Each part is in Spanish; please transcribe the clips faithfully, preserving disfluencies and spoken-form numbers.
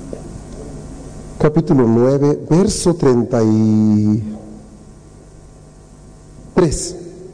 capítulo nueve, verso treinta y tres.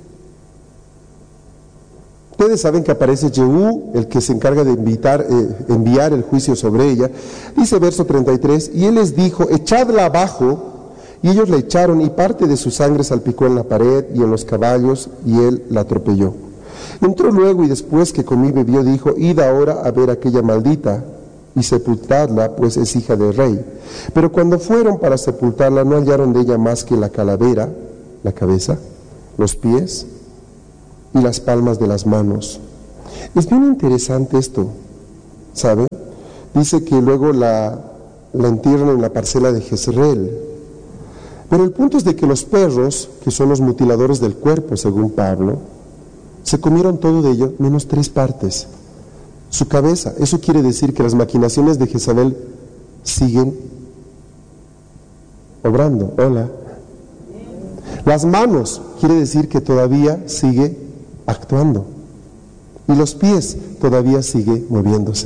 Ustedes saben que aparece Jehú, el que se encarga de invitar, eh, enviar el juicio sobre ella. Dice verso treinta y tres, y él les dijo, echadla abajo, y ellos la echaron, y parte de su sangre salpicó en la pared y en los caballos, y él la atropelló. Entró luego, y después que comí y bebió, dijo, id ahora a ver aquella maldita, y sepultadla, pues es hija del rey. Pero cuando fueron para sepultarla, no hallaron de ella más que la calavera, la cabeza, los pies y las palmas de las manos. Es bien interesante esto, ¿sabe? Dice que luego la, la entierran en la parcela de Jezreel. Pero el punto es de que los perros, que son los mutiladores del cuerpo, según Pablo, se comieron todo de ello, menos tres partes. Su cabeza. Eso quiere decir que las maquinaciones de Jezabel siguen obrando. Hola. Las manos, quiere decir que todavía sigue actuando. Y los pies todavía sigue moviéndose.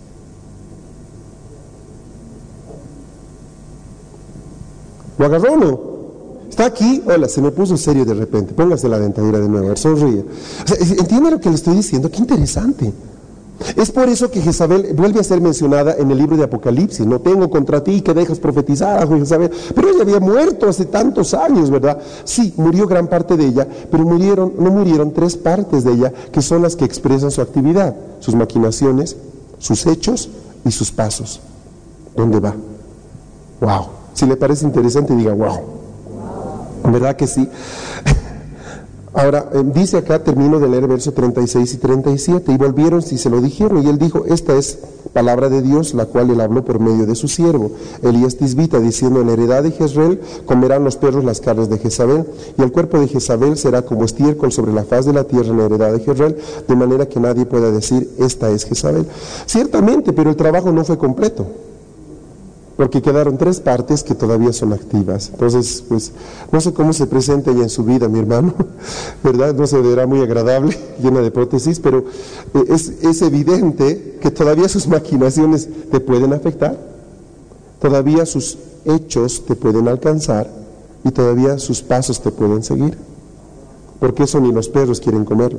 ¿Lo agarró o no? Está aquí. Hola, se me puso serio de repente. Póngase la dentadura de nuevo, a ver, sonríe. O sea, ¿entiende lo que le estoy diciendo? Qué interesante. Es por eso que Jezabel vuelve a ser mencionada en el libro de Apocalipsis. No tengo contra ti que dejas profetizar a Jezabel. Pero ella había muerto hace tantos años, ¿verdad? Sí, murió gran parte de ella, pero murieron, no murieron tres partes de ella, que son las que expresan su actividad, sus maquinaciones, sus hechos y sus pasos. ¿Dónde va? Wow. Si le parece interesante, diga wow. ¿Verdad que sí? Ahora, eh, dice acá, termino de leer verso treinta y seis y treinta y siete, y volvieron y se lo dijeron, y él dijo, esta es palabra de Dios, la cual él habló por medio de su siervo, Elías Tisbita, diciendo, en la heredad de Jezreel comerán los perros las carnes de Jezabel, y el cuerpo de Jezabel será como estiércol sobre la faz de la tierra en la heredad de Jezreel, de manera que nadie pueda decir, esta es Jezabel. Ciertamente, pero el trabajo no fue completo, porque quedaron tres partes que todavía son activas. Entonces, pues, no sé cómo se presenta ella en su vida, mi hermano, ¿verdad? No se verá muy agradable, llena de prótesis, pero es, es evidente que todavía sus maquinaciones te pueden afectar, todavía sus hechos te pueden alcanzar, y todavía sus pasos te pueden seguir, porque eso ni los perros quieren comerlo.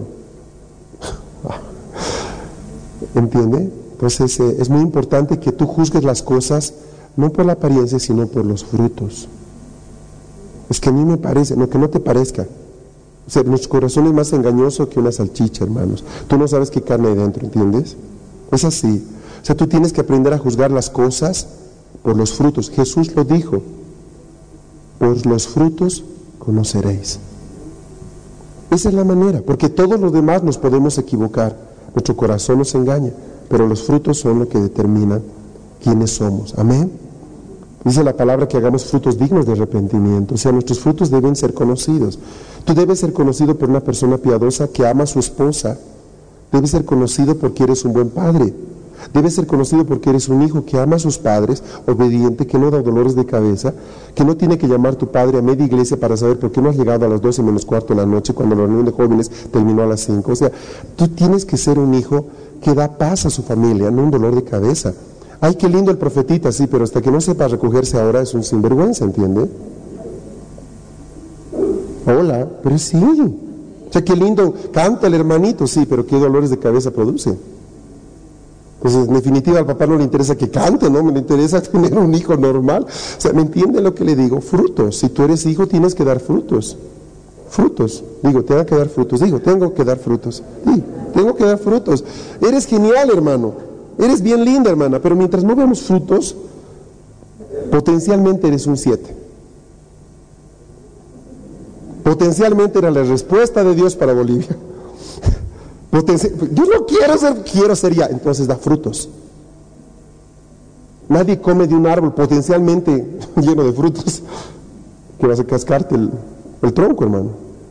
¿Entiende? Entonces, eh, es muy importante que tú juzgues las cosas no por la apariencia, sino por los frutos. Es que a mí me parece, no, que no te parezca. O sea, nuestro corazón es más engañoso que una salchicha, hermanos. Tú no sabes qué carne hay dentro, ¿entiendes? Es así. O sea, tú tienes que aprender a juzgar las cosas por los frutos. Jesús lo dijo, por los frutos conoceréis. Esa es la manera, porque todos los demás nos podemos equivocar. Nuestro corazón nos engaña, pero los frutos son lo que determinan quiénes somos. Amén. Dice la palabra que hagamos frutos dignos de arrepentimiento. O sea, nuestros frutos deben ser conocidos. Tú debes ser conocido por una persona piadosa que ama a su esposa. Debes ser conocido porque eres un buen padre. Debes ser conocido porque eres un hijo que ama a sus padres, obediente, que no da dolores de cabeza, que no tiene que llamar tu padre a media iglesia para saber por qué no has llegado a las doce menos cuarto de la noche cuando la reunión de jóvenes terminó a las cinco. O sea, tú tienes que ser un hijo que da paz a su familia, no un dolor de cabeza. Ay, qué lindo el profetita, sí, pero hasta que no sepa recogerse ahora es un sinvergüenza, ¿entiende? Hola, pero sí. O sea, qué lindo canta el hermanito, sí, pero qué dolores de cabeza produce. Entonces, en definitiva, al papá no le interesa que cante, ¿no? Me le interesa tener un hijo normal. O sea, ¿me entiende lo que le digo? Frutos. Si tú eres hijo, tienes que dar frutos. Frutos. Digo, tengo que dar frutos. Digo, tengo que dar frutos. Sí, tengo que dar frutos. Eres genial, hermano. Eres bien linda, hermana, pero mientras no veamos frutos, potencialmente eres un siete. Potencialmente era la respuesta de Dios para Bolivia. Potencial, yo no quiero ser, quiero ser ya, entonces da frutos. Nadie come de un árbol potencialmente lleno de frutos que vas a cascarte el, el tronco, hermano.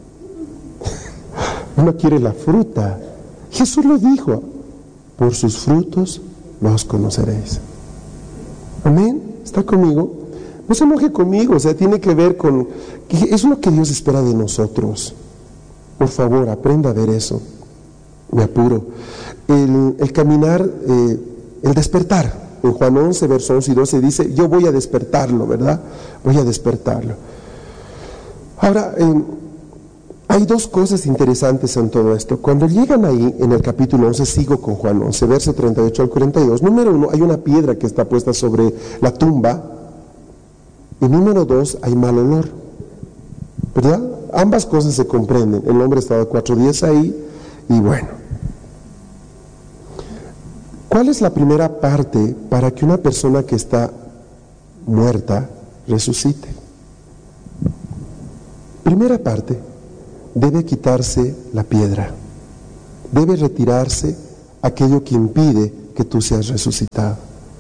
Uno quiere la fruta. Jesús lo dijo. Por sus frutos los conoceréis. Amén. ¿Está conmigo? No se enoje conmigo, o sea, tiene que ver con, es lo que Dios espera de nosotros. Por favor, aprenda a ver eso. Me apuro. El, el caminar, eh, el despertar. en Juan once, versos once y doce dice, yo voy a despertarlo, ¿verdad? Voy a despertarlo. Ahora, eh, hay dos cosas interesantes en todo esto. Cuando llegan ahí, en el capítulo once, sigo con Juan once, verso treinta y ocho al cuarenta y dos. Número uno, hay una piedra que está puesta sobre la tumba. Y número dos, hay mal olor, ¿verdad? Ambas cosas se comprenden. El hombre estaba cuatro días ahí y bueno. ¿Cuál es la primera parte para que una persona que está muerta resucite? Primera parte, debe quitarse la piedra, debe retirarse aquello que impide que tú seas resucitado.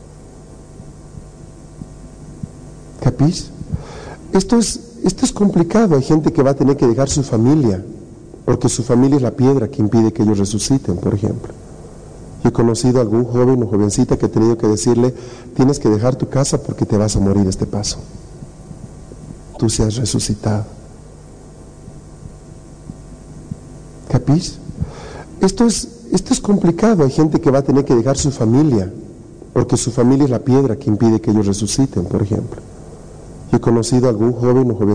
¿Capís? Esto es, esto es complicado. Hay gente que va a tener que dejar su familia, porque su familia es la piedra que impide que ellos resuciten, por ejemplo. Yo he conocido a algún joven o jovencita que he tenido que decirle, tienes que dejar tu casa porque te vas a morir a este paso. Tú seas resucitado. ¿Capís? Esto es, esto es complicado. Hay gente que va a tener que dejar su familia, porque su familia es la piedra que impide que ellos resuciten, por ejemplo. Yo he conocido a algún joven o joven